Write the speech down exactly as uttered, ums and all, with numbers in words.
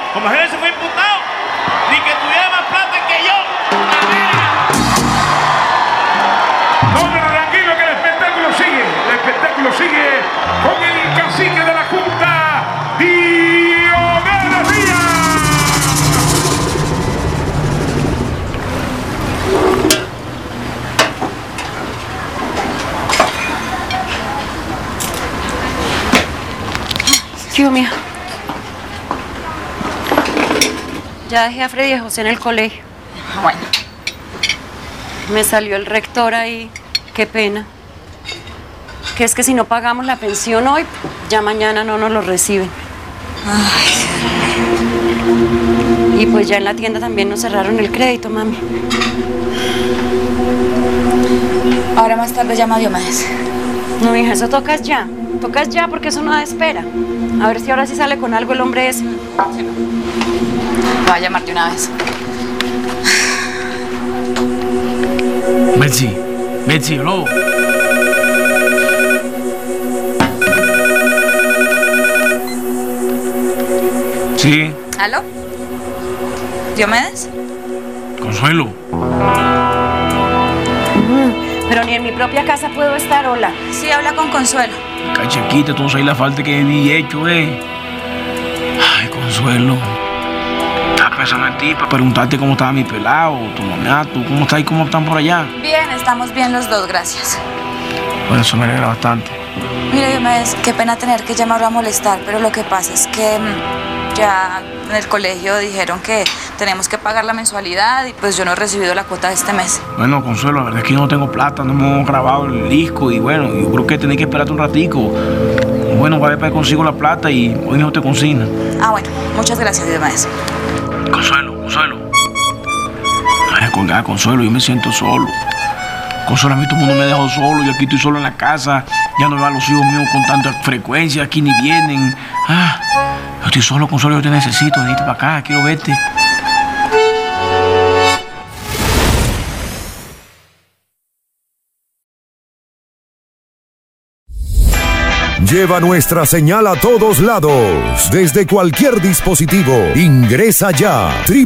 Como él se fue imputado, ni que tuviera más plata que yo. No, pero tranquilo que el espectáculo sigue. El espectáculo sigue con el cacique de la Junta, Diomedes Díaz. Dios mío. Ya dejé a Freddy y a José en el colegio. Bueno. Me salió el rector ahí. Qué pena. Que es que si no pagamos la pensión hoy, ya mañana no nos lo reciben. Ay. Y pues ya en la tienda también nos cerraron el crédito, mami. Ahora más tarde llama a Diomedes. No, hija, eso tocas ya. Tocas ya porque eso no da espera. A ver si ahora sí sale con algo el hombre ese. Voy a llamarte una vez. Betsy, Betsy, hello. Sí. ¿Aló? ¿Diomedes? Consuelo. Mm, pero ni en mi propia casa puedo estar, hola. Sí, habla con Consuelo. Cachequita, tú no sabes la falta que he hecho, eh. Ay, Consuelo. Estaba pensando en ti para preguntarte cómo estaba mi pelado, tu mamá, tú, cómo estás y cómo están por allá. Bien, estamos bien los dos, gracias. Bueno, eso me alegra bastante. Mira, Diomedes, qué pena tener que llamarlo a molestar, pero lo que pasa es que mmm, ya en el colegio dijeron que tenemos que pagar la mensualidad y pues yo no he recibido la cuota de este mes. Bueno, Consuelo, la verdad es que yo no tengo plata, no hemos grabado el disco y bueno, yo creo que tenéis que esperarte un ratico. Bueno, voy a ver para que consigo la plata y hoy mismo te consigna. Ah, bueno, muchas gracias, Diomedes. Consuelo, Consuelo. No vayas a colgar, Consuelo, yo me siento solo. Consuelo, a mí todo el mundo me ha dejado solo, yo aquí estoy solo en la casa, ya no veo a los hijos míos con tanta frecuencia, aquí ni vienen. Ah, yo estoy solo, Consuelo, yo te necesito, venite para acá, quiero verte. Lleva nuestra señal a todos lados, desde cualquier dispositivo. Ingresa ya.